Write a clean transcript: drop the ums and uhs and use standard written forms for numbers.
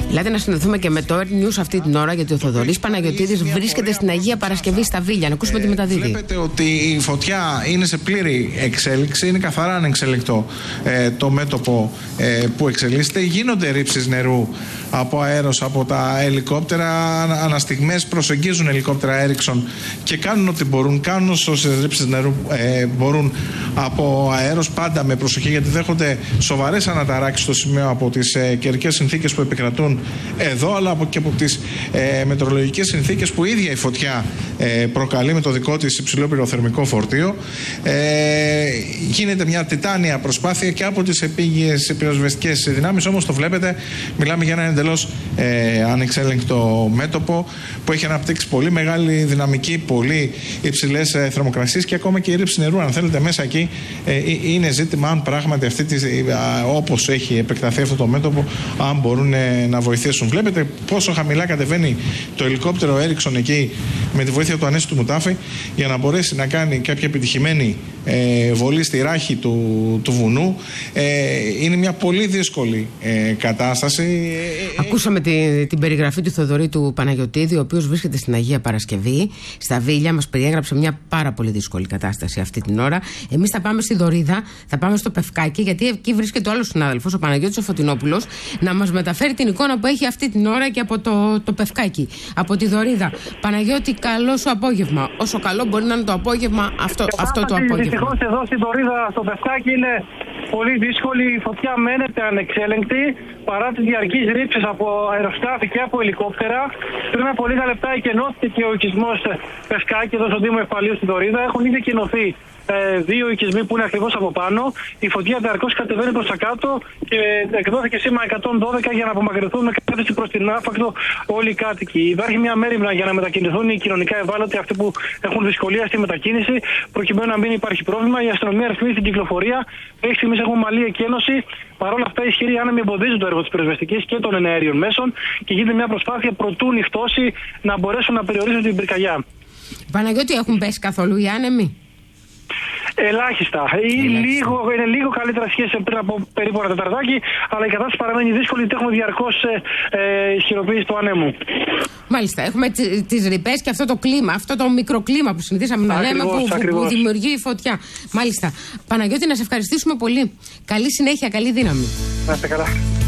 Δηλαδή να συνδεθούμε και με το Earth News αυτή την ώρα, γιατί ο Θοδωρής Παναγιωτίδης βρίσκεται στην Αγία Παρασκευή στα Βίλια. Να ακούσουμε τη μεταδίδη. Βλέπετε ότι η φωτιά είναι σε πλήρη εξέλιξη, είναι καθαρά ανεξελεκτό το μέτωπο που εξελίσσεται. Γίνονται ρήψεις νερού από αέρος, από τα ελικόπτερα. Αναστιγμές προσεγγίζουν ελικόπτερα Ericsson και κάνουν ό,τι μπορούν. Κάνουν όσες ρήψεις νερού μπορούν από αέρος, πάντα με προσοχή, γιατί δέχονται σοβαρές αναταράξεις στο σημείο από τις καιρικές συνθήκες που επικρατούν εδώ, αλλά και από τις μετεωρολογικές συνθήκες που η ίδια η φωτιά προκαλεί με το δικό της υψηλό πυροθερμικό φορτίο. Γίνεται μια τιτάνια προσπάθεια και από τις επίγειες πυροσβεστικές δυνάμεις, όμως το βλέπετε, μιλάμε για ένα εντελώς ανεξέλεγκτο μέτωπο που έχει αναπτύξει πολύ μεγάλη δυναμική, πολύ υψηλές θερμοκρασίες και ακόμα και η ρήψη νερού, αν θέλετε, μέσα εκεί είναι ζήτημα αν πράγματι όπως έχει επεκταθεί αυτό το μέτωπο, αν μπορούν να βοηθήσουν. Βλέπετε πόσο χαμηλά κατεβαίνει το ελικόπτερο Ericsson εκεί με τη βοήθεια του Ανέστη του Μουτάφη για να μπορέσει να κάνει κάποια επιτυχημένη βολή στη ράχη του βουνού. Είναι μια πολύ δύσκολη κατάσταση. Ακούσαμε την περιγραφή του Θοδωρή του Παναγιωτίδη, ο οποίος βρίσκεται στην Αγία Παρασκευή, στα Βίλια. Μας περιέγραψε μια πάρα πολύ δύσκολη κατάσταση αυτή την ώρα. Εμείς θα πάμε στη Δωρίδα, θα πάμε στο Πευκάκι, γιατί εκεί βρίσκεται ο άλλος συνάδελφος, ο Παναγιώτης ο Φωτεινόπουλος, να μας μεταφέρει την εικόνα που έχει αυτή την ώρα και από το Πευκάκι, από τη Δωρίδα. Παναγιώτη, καλό σου απόγευμα. Όσο καλό μπορεί να είναι το απόγευμα, αυτό το απόγευμα. Δυστυχώς εδώ στην Δωρίδα, στο Πευκάκι, είναι πολύ δύσκολη. Η φωτιά μένεται ανεξέλεγκτη παρά τις διαρκείς ρήψεις από αεροσκάφη και από ελικόπτερα. Πριν από λίγα λεπτά εκενώθηκε ο οικισμός Πευκάκι εδώ στον Δήμο Ευπαλίου στη Δωρίδα. Έχουν ήδη εκενωθεί δύο οικισμοί που είναι ακριβώς από πάνω. Η φωτιά διαρκώς κατεβαίνει προς τα κάτω και εκδόθηκε σήμα 112 για να απομακρυνθούν με κατεύθυνση προς την άφακτο όλοι οι κάτοικοι. Υπάρχει μια μέριμνα για να μετακινηθούν οι κοινωνικά ευάλωτοι, αυτοί που έχουν δυσκολία στη μετακίνηση, προκειμένου να μην υπάρχει πρόβλημα. Η αστυνομία ρυθμίζει την κυκλοφορία. Μέχρι στιγμής έχουμε ομαλή εκένωση. Παρ' όλα αυτά, οι ισχυροί άνεμοι εμποδίζουν το έργο της πυροσβεστικής και των εναέριων μέσων και γίνεται μια προσπάθεια προτού νυχτώσει να μπορέσουν να περιορίσουν την πυρκαγιά. Παναγιώτη, έχουν πέσει καθόλου οι άνεμοι? Ελάχιστα. Είναι λίγο καλύτερα σχέση πριν από περίπου ένα τεταρτάκι, αλλά η κατάσταση παραμένει δύσκολη γιατί έχουμε διαρκώς ισχυροποίηση του ανέμου. Μάλιστα. Έχουμε τις ρηπές και αυτό το κλίμα, αυτό το μικροκλίμα που συνηθίσαμε να λέμε που δημιουργεί η φωτιά. Μάλιστα. Παναγιώτη, να σε ευχαριστήσουμε πολύ. Καλή συνέχεια, καλή δύναμη. Να είστε καλά.